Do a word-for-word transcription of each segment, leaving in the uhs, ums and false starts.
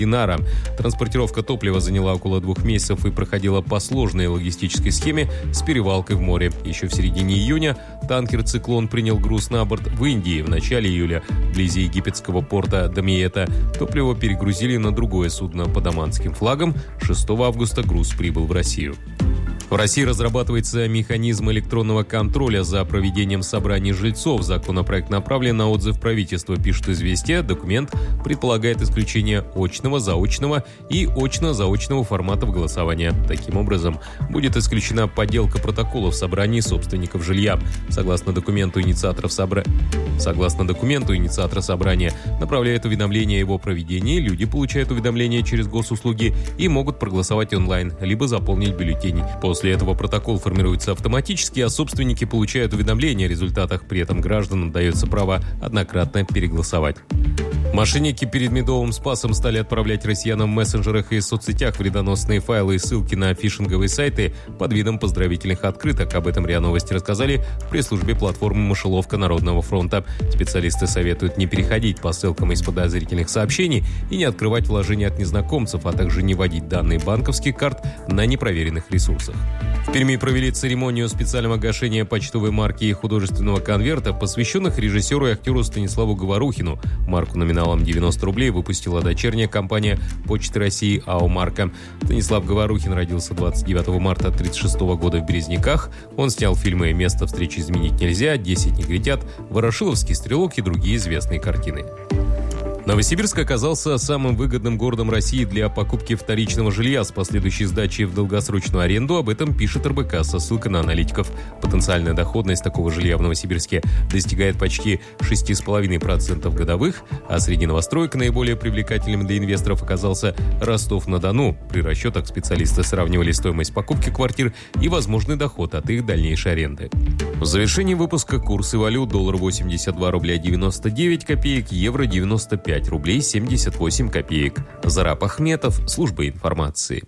Инара. Транспортировка топлива заняла около двух месяцев и проходила по сложной логистической схеме с перевалкой в море. Еще в середине июня танкер «Циклон» принял груз на борт в Индии. В начале июля вблизи египетского порта Дамиета топливо перегрузили на другое судно под оманским флагом. шестого августа груз прибыл в Россию. В России разрабатывается механизм электронного контроля за проведением собраний жильцов. Законопроект направлен на отзыв правительства, пишет «Известия». Документ предполагает исключение очного, заочного и очно-заочного форматов голосования. Таким образом, будет исключена подделка протоколов собраний собственников жилья. Согласно документу инициаторов собра... Согласно документу инициатора собрания направляет уведомление о его проведении, люди получают уведомление через госуслуги и могут проголосовать онлайн, либо заполнить бюллетень. После этого протокол формируется автоматически, а собственники получают уведомления о результатах. При этом гражданам дается право однократно переголосовать. Мошенники перед Медовым Спасом стали отправлять россиянам в мессенджерах и соцсетях вредоносные файлы и ссылки на фишинговые сайты под видом поздравительных открыток. Об этом РИА Новости рассказали в пресс-службе платформы «Мышеловка Народного фронта». Специалисты советуют не переходить по ссылкам из подозрительных сообщений и не открывать вложения от незнакомцев, а также не вводить данные банковских карт на непроверенных ресурсах. В Перми провели церемонию специального гашения почтовой марки и художественного конверта, посвященных режиссеру и актеру Станиславу Говорухину. Марку номиналом девяносто рублей выпустила дочерняя компания Почты России АО «Марка». Станислав Говорухин родился двадцать девятого марта тысяча девятьсот тридцать шестого года в Березниках. Он снял фильмы «Место встречи изменить нельзя», «Десять негритят», «Ворошиловский стрелок» и другие известные картины. Новосибирск оказался самым выгодным городом России для покупки вторичного жилья с последующей сдачей в долгосрочную аренду. Об этом пишет эр бэ ка со ссылкой на аналитиков. Потенциальная доходность такого жилья в Новосибирске достигает почти шесть целых пять десятых процента годовых, а среди новостроек наиболее привлекательным для инвесторов оказался Ростов-на-Дону. При расчетах специалисты сравнивали стоимость покупки квартир и возможный доход от их дальнейшей аренды. В завершении выпуска курсы валют: доллар восемьдесят два рубля девяносто девять копеек, евро девяносто пять рублей семьдесят восемь копеек. Зараб Ахметов, служба информации.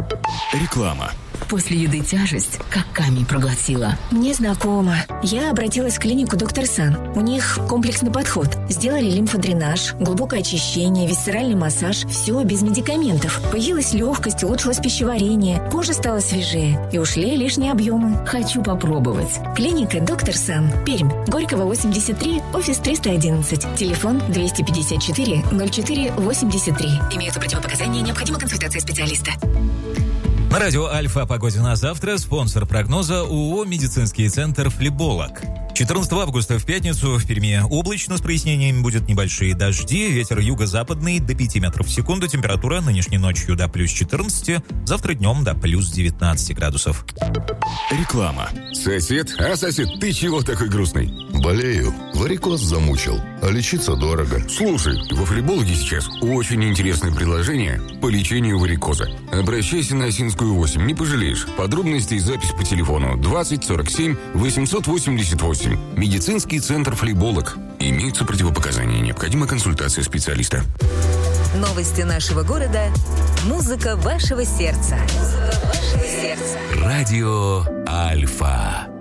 Реклама. После еды тяжесть, как камень проглотила. Мне знакомо. Я обратилась в клинику «Доктор Сан». У них комплексный подход. Сделали лимфодренаж, глубокое очищение, висцеральный массаж. Все без медикаментов. Появилась легкость, улучшилось пищеварение. Кожа стала свежее. И ушли лишние объемы. Хочу попробовать. Клиника «Доктор Сан». Пермь. Горького, восемьдесят три, офис триста одиннадцать. Телефон двести пятьдесят четыре ноль четыре восемьдесят три. Имеются противопоказания, необходима консультация специалиста. На радио «Альфа» о погоде на завтра. Спонсор прогноза ООО «Медицинский центр Флеболог». четырнадцатого августа в пятницу в Перми облачно с прояснениями, будут небольшие дожди, ветер юго-западный до пяти метров в секунду, температура нынешней ночью до плюс четырнадцати, завтра днем до плюс девятнадцати градусов. Реклама. Сосед? А, сосед, ты чего такой грустный? Болею. Варикоз замучил. А лечиться дорого. Слушай, во Флебологе сейчас очень интересное предложение по лечению варикоза. Обращайся на Осинскую восемь, не пожалеешь. Подробности и запись по телефону двадцать сорок семь восемьсот восемьдесят восемь. Медицинский центр Флеболог. Имеются противопоказания, необходима консультация специалиста. Новости нашего города. Музыка вашего сердца. Музыка вашего сердца. Радио «Альфа».